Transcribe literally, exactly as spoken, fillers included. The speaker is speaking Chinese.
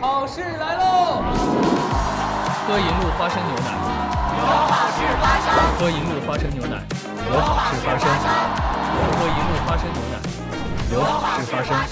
好事来喽！喝银鹭花生牛奶， 有好事发生。 喝银鹭花生牛奶，有好事发生。喝银鹭花生牛奶，有好事发生。